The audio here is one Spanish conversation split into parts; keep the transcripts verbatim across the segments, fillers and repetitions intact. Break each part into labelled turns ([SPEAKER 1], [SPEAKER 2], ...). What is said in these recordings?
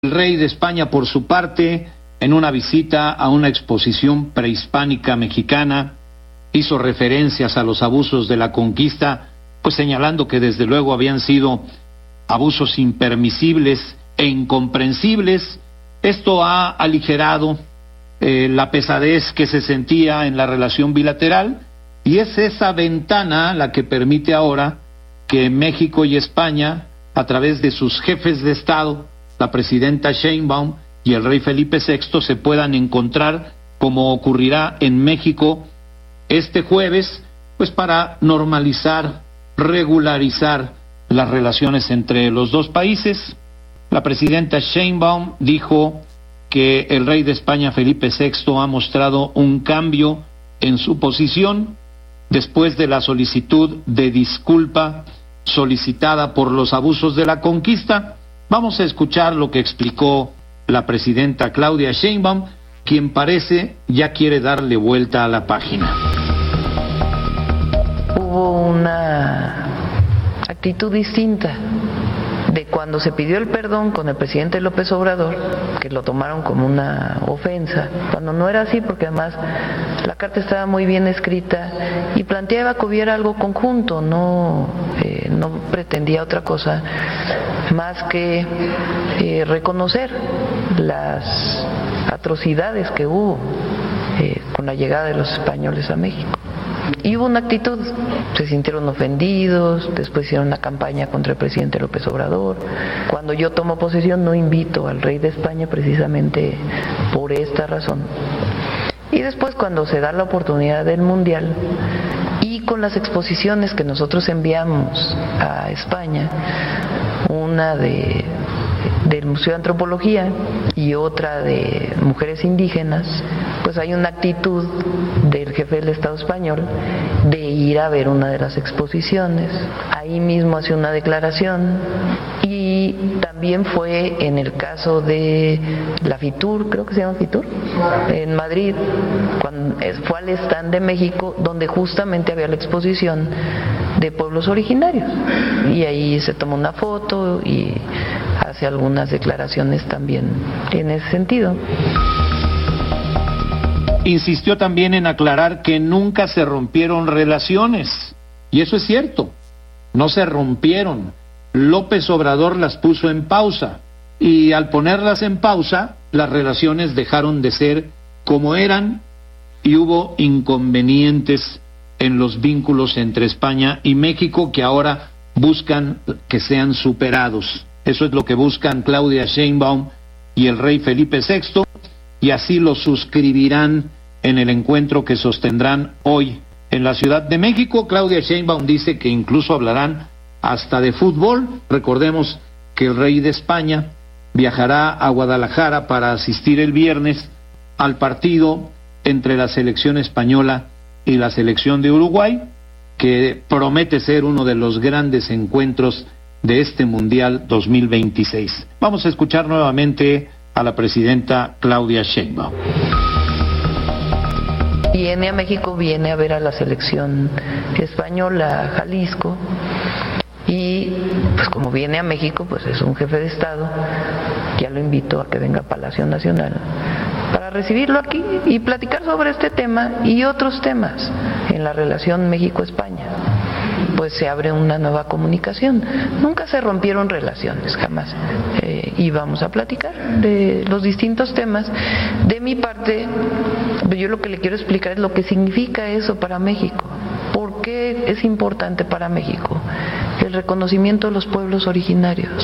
[SPEAKER 1] El rey de España, por su parte, en una visita a una exposición prehispánica mexicana, hizo referencias a los abusos de la conquista, pues señalando que desde luego habían sido abusos impermisibles e incomprensibles. Esto ha aligerado eh, la pesadez que se sentía en la relación bilateral, y es esa ventana la que permite ahora que México y España, a través de sus jefes de Estado, la presidenta Sheinbaum y el rey Felipe sexto, se puedan encontrar, como ocurrirá en México este jueves, pues para normalizar, regularizar las relaciones entre los dos países. La presidenta Sheinbaum dijo que el rey de España, Felipe sexto, ha mostrado un cambio en su posición después de la solicitud de disculpa solicitada por los abusos de la conquista. Vamos a escuchar lo que explicó la presidenta Claudia Sheinbaum, quien parece ya quiere darle vuelta a la página.
[SPEAKER 2] Hubo una actitud distinta de cuando se pidió el perdón con el presidente López Obrador, que lo tomaron como una ofensa, cuando no era así, porque además la carta estaba muy bien escrita y planteaba que hubiera algo conjunto, no, eh, no pretendía otra cosa más que eh, reconocer las atrocidades que hubo eh, con la llegada de los españoles a México. Y hubo una actitud, se sintieron ofendidos, después hicieron una campaña contra el presidente López Obrador. Cuando yo tomo posesión no invito al rey de España precisamente por esta razón. Y después, cuando se da la oportunidad del Mundial y con las exposiciones que nosotros enviamos a España, una de del Museo de Antropología y otra de mujeres indígenas, pues hay una actitud del jefe del Estado español de ir a ver una de las exposiciones. Ahí mismo hace una declaración, y también fue en el caso de la FITUR, creo que se llama FITUR, en Madrid, cuando fue al stand de México, donde justamente había la exposición de pueblos originarios, y ahí se tomó una foto y hace algunas declaraciones también en ese sentido.
[SPEAKER 1] Insistió también en aclarar que nunca se rompieron relaciones, y eso es cierto, no se rompieron. López Obrador las puso en pausa, y al ponerlas en pausa, las relaciones dejaron de ser como eran, y hubo inconvenientes en los vínculos entre España y México que ahora buscan que sean superados. Eso es lo que buscan Claudia Sheinbaum y el rey Felipe sexto, y así lo suscribirán en el encuentro que sostendrán hoy en la Ciudad de México. Claudia Sheinbaum dice que incluso hablarán hasta de fútbol. Recordemos que el rey de España viajará a Guadalajara para asistir el viernes al partido entre la selección española y la selección de Uruguay, que promete ser uno de los grandes encuentros de este Mundial dos mil veintiséis. Vamos a escuchar nuevamente a la presidenta Claudia Sheinbaum.
[SPEAKER 2] Viene a México, viene a ver a la selección española, a Jalisco, y pues como viene a México, pues es un jefe de Estado, ya lo invito a que venga a Palacio Nacional para recibirlo aquí y platicar sobre este tema y otros temas en la relación México-España. Pues se abre una nueva comunicación. Nunca se rompieron relaciones, jamás. Eh, y vamos a platicar de los distintos temas. De mi parte, yo lo que le quiero explicar es lo que significa eso para México. ¿Por qué es importante para México el reconocimiento de los pueblos originarios?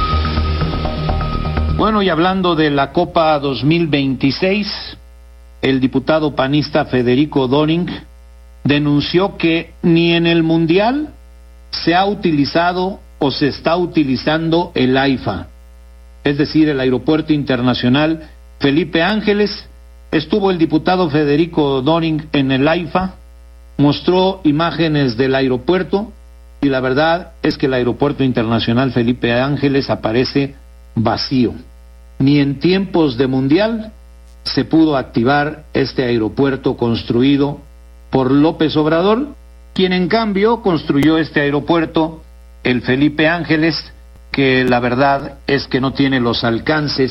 [SPEAKER 1] Bueno, y hablando de la Copa dos mil veintiséis, el diputado panista Federico Doring denunció que ni en el Mundial se ha utilizado o se está utilizando el AIFA, es decir, el Aeropuerto Internacional Felipe Ángeles. Estuvo el diputado Federico Doring en el AIFA, mostró imágenes del aeropuerto, y la verdad es que el Aeropuerto Internacional Felipe Ángeles aparece vacío. Ni en tiempos de Mundial se pudo activar este aeropuerto construido por López Obrador, quien en cambio construyó este aeropuerto, el Felipe Ángeles, que la verdad es que no tiene los alcances